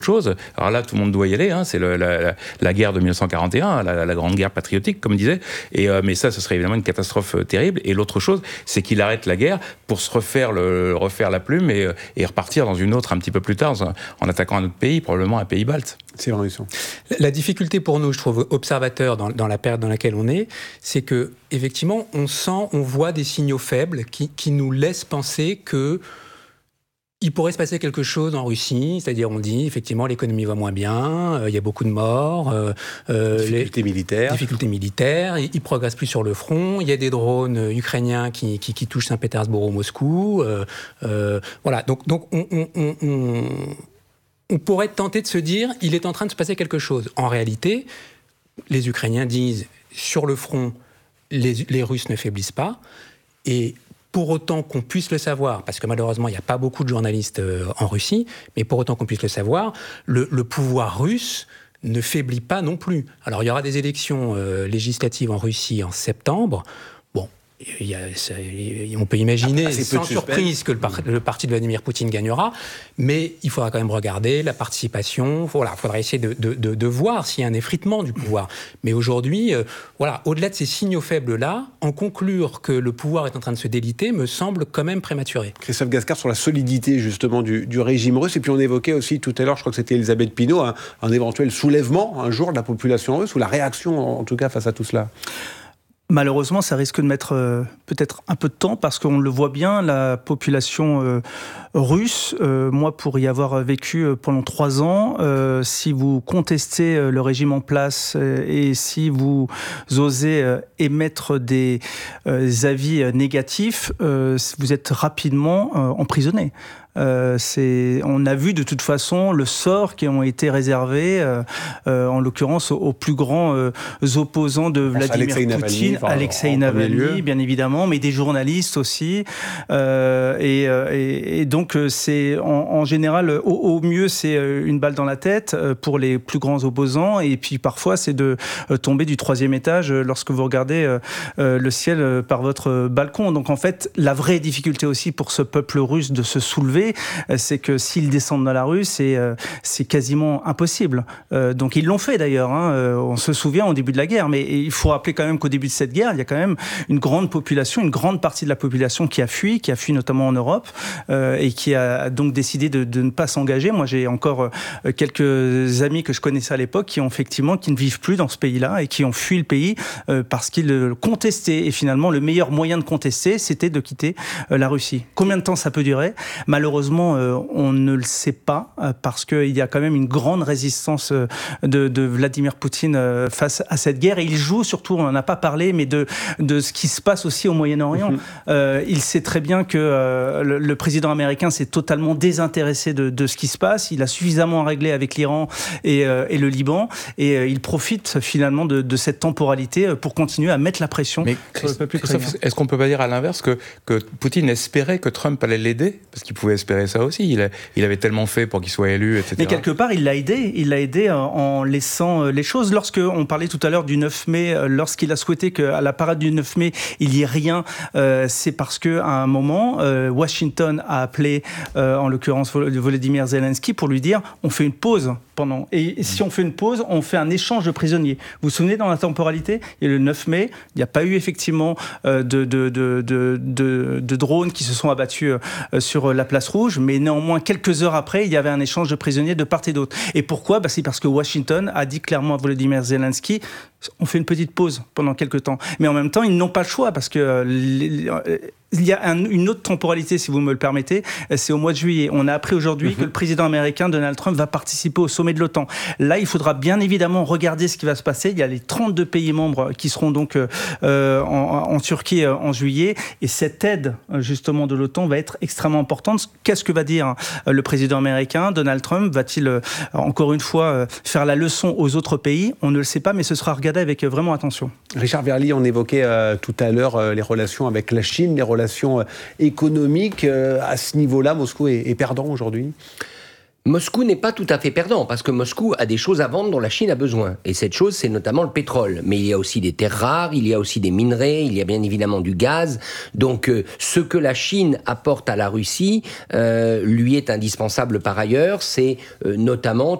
chose. Alors là, tout le monde doit y aller. C'est la guerre de 1941, la grande guerre patriotique, comme disait. Mais ça, ce serait évidemment une catastrophe terrible. Et l'autre chose, c'est qu'il arrête la guerre pour se refaire la plume et repartir dans une autre un petit peu plus tard, en attaquant un autre pays, probablement un pays balte. C'est vrai, ça. La difficulté pour nous, je trouve, observateurs dans la période dans laquelle on est, c'est que effectivement, on voit des signaux faibles qui nous laissent penser que il pourrait se passer quelque chose en Russie, c'est-à-dire on dit effectivement l'économie va moins bien, il y a beaucoup de morts, difficultés militaires, ils progressent plus sur le front, il y a des drones ukrainiens qui touchent Saint-Pétersbourg ou Moscou, voilà. Donc on pourrait tenter de se dire il est en train de se passer quelque chose. En réalité, les Ukrainiens disent sur le front les Russes ne faiblissent pas et pour autant qu'on puisse le savoir, parce que malheureusement, il n'y a pas beaucoup de journalistes en Russie, mais pour autant qu'on puisse le savoir, le pouvoir russe ne faiblit pas non plus. Alors, il y aura des élections législatives en Russie en septembre. Bon, on peut imaginer sans surprise que le parti de Vladimir Poutine gagnera, mais il faudra quand même regarder la participation. Voilà, il faudra essayer de voir s'il y a un effritement du pouvoir. Mais aujourd'hui, au-delà de ces signaux faibles-là, en conclure que le pouvoir est en train de se déliter me semble quand même prématuré. Christophe Gascard, sur la solidité justement du régime russe, et puis on évoquait aussi tout à l'heure, je crois que c'était Elisabeth Pinault, un éventuel soulèvement un jour de la population russe, ou la réaction en tout cas face à tout cela. Malheureusement, ça risque de mettre peut-être un peu de temps parce qu'on le voit bien, la population russe, moi pour y avoir vécu pendant 3 ans, si vous contestez le régime en place et si vous osez émettre des avis négatifs, vous êtes rapidement emprisonné. On a vu de toute façon le sort qui ont été réservés, en l'occurrence aux plus grands opposants de Vladimir Poutine, Alexei Navalny, bien évidemment, mais des journalistes aussi. Et donc c'est en général, au mieux c'est une balle dans la tête pour les plus grands opposants, et puis parfois c'est de tomber du 3e étage lorsque vous regardez le ciel par votre balcon. Donc en fait, la vraie difficulté aussi pour ce peuple russe de se soulever, c'est que s'ils descendent dans la rue, c'est quasiment impossible. Donc ils l'ont fait d'ailleurs, on se souvient au début de la guerre, mais il faut rappeler quand même qu'au début de cette guerre, il y a quand même une grande population, une grande partie de la population qui a fui notamment en Europe, et qui a donc décidé de ne pas s'engager. Moi j'ai encore quelques amis que je connaissais à l'époque qui ne vivent plus dans ce pays-là et qui ont fui le pays parce qu'ils contestaient, et finalement le meilleur moyen de contester, c'était de quitter la Russie. Combien de temps ça peut durer ? Malheureusement, on ne le sait pas parce qu'il y a quand même une grande résistance de Vladimir Poutine face à cette guerre. Et il joue surtout, on n'en a pas parlé, mais de ce qui se passe aussi au Moyen-Orient. Il sait très bien que le président américain s'est totalement désintéressé de ce qui se passe. Il a suffisamment à régler avec l'Iran et le Liban. Et il profite finalement de cette temporalité pour continuer à mettre la pression sur le peuple ukrainien. Est-ce qu'on ne peut pas dire à l'inverse que Poutine espérait que Trump allait l'aider ? Parce qu'il pouvait espérer ça aussi. Il avait tellement fait pour qu'il soit élu, etc. Mais quelque part, il l'a aidé en laissant les choses. Lorsqu'on parlait tout à l'heure du 9 mai, lorsqu'il a souhaité qu'à la parade du 9 mai, il n'y ait rien, c'est parce qu'à un moment, Washington a appelé, en l'occurrence Volodymyr Zelensky, pour lui dire on fait une pause pendant. Et si on fait une pause, on fait un échange de prisonniers. Vous vous souvenez dans la temporalité ? Et le 9 mai, il n'y a pas eu effectivement de drones qui se sont abattus sur la place rouge, mais néanmoins, quelques heures après, il y avait un échange de prisonniers de part et d'autre. Et pourquoi ? C'est parce que Washington a dit clairement à Volodymyr Zelensky on fait une petite pause pendant quelques temps. Mais en même temps, ils n'ont pas le choix parce que il y a une autre temporalité, si vous me le permettez, c'est au mois de juillet. On a appris aujourd'hui que le président américain Donald Trump va participer au sommet de l'OTAN. Là, il faudra bien évidemment regarder ce qui va se passer. Il y a les 32 pays membres qui seront donc en Turquie en juillet. Et cette aide, justement, de l'OTAN va être extrêmement importante. Qu'est-ce que va dire le président américain Donald Trump ? Va-t-il, encore une fois, faire la leçon aux autres pays ? On ne le sait pas, mais ce sera regardé avec vraiment attention. Richard Verly, on évoquait tout à l'heure les relations avec la Chine, les relations économiques. À ce niveau-là, Moscou est perdant aujourd'hui ? Moscou n'est pas tout à fait perdant, parce que Moscou a des choses à vendre dont la Chine a besoin. Et cette chose, c'est notamment le pétrole. Mais il y a aussi des terres rares, il y a aussi des minerais, il y a bien évidemment du gaz. Donc ce que la Chine apporte à la Russie lui est indispensable par ailleurs. C'est notamment